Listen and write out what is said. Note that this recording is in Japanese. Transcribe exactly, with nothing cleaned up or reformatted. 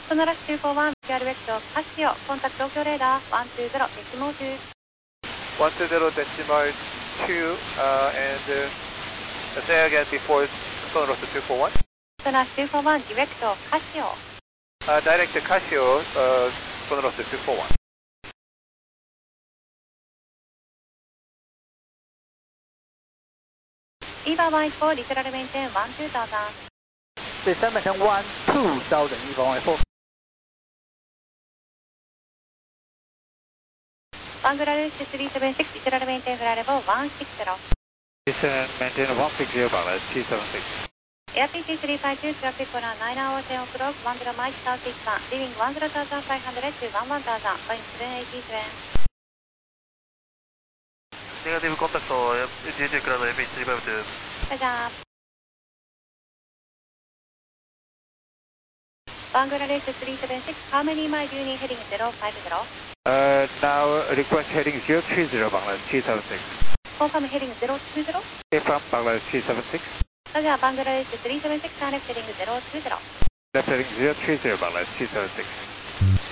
ソナラスにーよんいち、ピーアール ウェクト、カシオ、コンタクト東京レーダー、いちにーゼロ、デシモーに。 いちにーゼロ decimal two, uh, and uh, say again before Sonoros two four one. ソナラスにーよんいち、ディレクト、カシオ。 Uh, direct Casio, uh, Sonoros two four one. リーバーワンフォー、リトラルメインテン、いちにーゼロゼロ。 Descend maintain one two thousand, Eva one four. バングラデシュさんななろく、リトラルメインテン、フライレボーいちろくゼロ。 Descend maintain one six zero, Bangladesh two seven six. Air P C さんごに、traffic for nine hours ten o'clock, one zero miles south east one, leaving one zero thousand five hundred to one one thousand, going seven eighty-seven. ネガティブコンタクト、じゅういちクラウド エムエイチスリーファイブ です。 じゃあ、バングラデシュさんななろく、how many miles do you need heading zero five zero? Uh, now request heading zero three zero, Bangladesh two seven six. Confirm heading zero two zero? Confirm, Bangladesh two seven six. じゃあ、バングラデシュさんななろく、left heading zero two zero. Left heading zero three zero, Bangladesh two seven six.